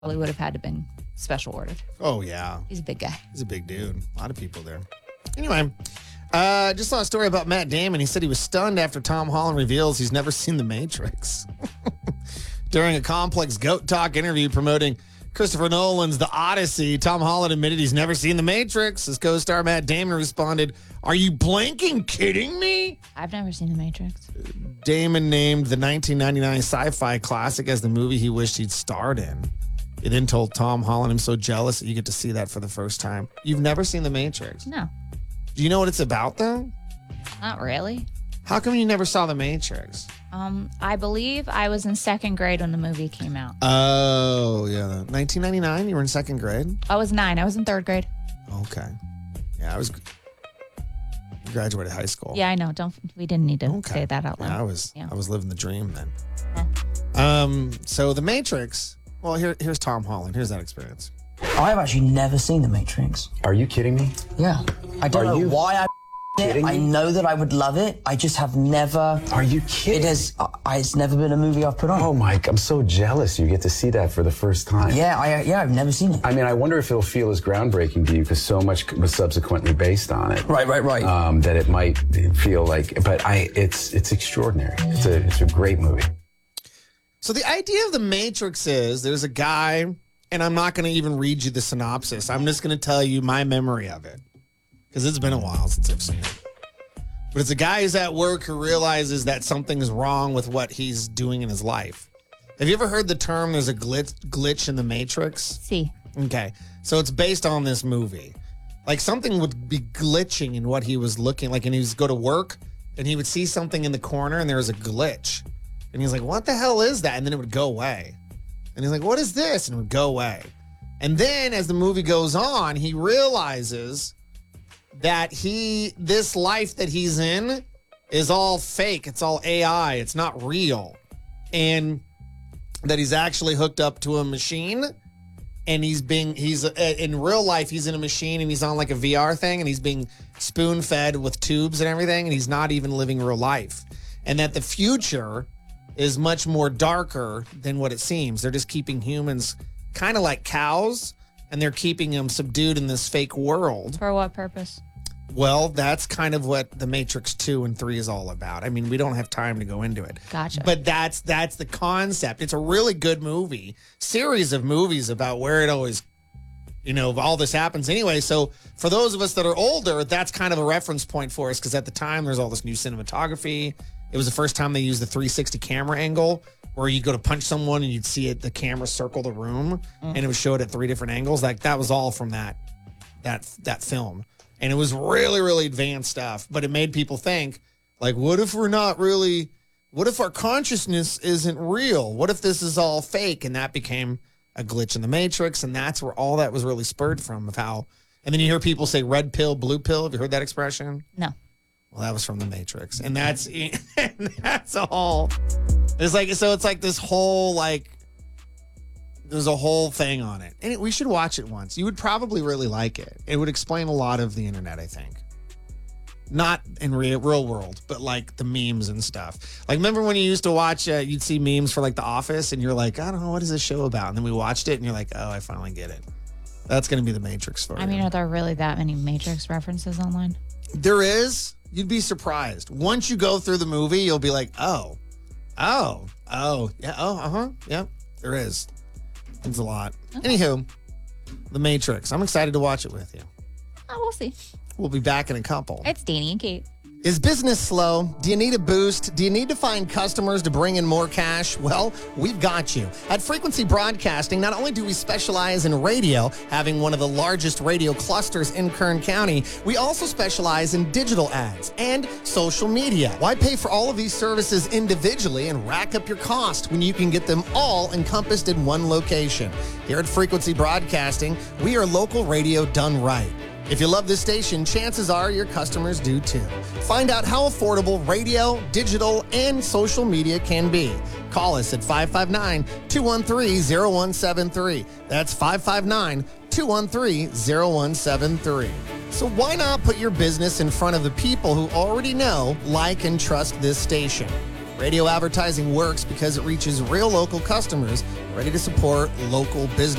Probably would have had to been special ordered. Oh, yeah. He's a big guy. He's a big dude. A lot of people there. Anyway, just saw a story about Matt Damon. He said he was stunned after Tom Holland reveals he's never seen The Matrix. During a complex Goat Talk interview promoting Christopher Nolan's The Odyssey, Tom Holland admitted he's never seen The Matrix. His co-star Matt Damon responded, "Are you blanking kidding me?" I've never seen The Matrix. Damon named the 1999 sci-fi classic as the movie he wished he'd starred in. He then told Tom Holland, "I'm so jealous that you get to see that for the first time." You've never seen The Matrix? No, Do you know what it's about, though? not really. How come you never saw The Matrix? I believe I was in second grade when the movie came out. Oh, yeah. 1999? You were in second grade? I was 9. I was in third grade. Okay. Yeah, I was... graduated high school. Yeah, I know. We didn't need to say that out loud. Yeah, I was living the dream then. Yeah. So The Matrix... Well, here's Tom Holland. Here's that experience. I've actually never seen The Matrix. Are you kidding me? Yeah. I don't know why I kidding I me? know that I would love it. I just have never... Are you kidding? It's never been a movie I've put on. Oh, Mike, I'm so jealous you get to see that for the first time. Yeah, I've never seen it. I mean, I wonder if it'll feel as groundbreaking to you because so much was subsequently based on it. Right. That it might feel like, but it's extraordinary. It's a great movie. So the idea of The Matrix is there's a guy, and I'm not going to even read you the synopsis. I'm just going to tell you my memory of it because it's been a while since I've seen it. But it's a guy who's at work who realizes that something's wrong with what he's doing in his life. Have you ever heard the term there's a glitch in the Matrix? See. Okay. So it's based on this movie. Like something would be glitching in what he was looking like, and he would go to work and he would see something in the corner and there was a glitch. And he's like, what the hell is that? And then it would go away. And he's like, what is this? And it would go away. And then as the movie goes on, he realizes that this life that he's in is all fake. It's all AI. It's not real. And that he's actually hooked up to a machine. And he's in real life, he's in a machine and he's on like a VR thing and he's being spoon fed with tubes and everything. And he's not even living real life. And that the future is much more darker than what it seems. They're just keeping humans kind of like cows, and they're keeping them subdued in this fake world. For what purpose? Well, that's kind of what The Matrix 2 and 3 is all about. I mean, we don't have time to go into it. Gotcha. But that's the concept. It's a really good series of movies about where it always, all this happens anyway. So for those of us that are older, that's kind of a reference point for us because at the time there's all this new cinematography. It was the first time they used the 360 camera angle where you go to punch someone and you'd see the camera circle the room and it would show it at 3 different angles. Like that was all from that film. And it was really, really advanced stuff, but it made people think like, what if our consciousness isn't real? What if this is all fake? And that became a glitch in the Matrix. And that's where all that was really spurred from and then you hear people say red pill, blue pill. Have you heard that expression? No. Well, that was from The Matrix. And that's all. It's like this whole, there's a whole thing on it. And we should watch it once. You would probably really like it. It would explain a lot of the internet, I think. Not in real world, but like the memes and stuff. Like, remember when you used to watch, you'd see memes for like The Office and you're like, I don't know, what is this show about? And then we watched it and you're like, oh, I finally get it. That's going to be The Matrix for you. I mean, are there really that many Matrix references online? There is. You'd be surprised. Once you go through the movie, you'll be like, oh, yeah, there is. It's a lot. Okay. Anywho, The Matrix. I'm excited to watch it with you. Oh, we'll see. We'll be back in a couple. It's Danny and Kate. Is business slow? Do you need a boost? Do you need to find customers to bring in more cash? Well, we've got you. At Frequency Broadcasting, not only do we specialize in radio, having one of the largest radio clusters in Kern County, we also specialize in digital ads and social media. Why pay for all of these services individually and rack up your cost when you can get them all encompassed in one location? Here at Frequency Broadcasting, we are local radio done right. If you love this station, chances are your customers do too. Find out how affordable radio, digital, and social media can be. Call us at 559-213-0173. That's 559-213-0173. So why not put your business in front of the people who already know, like, and trust this station? Radio advertising works because it reaches real local customers ready to support local business.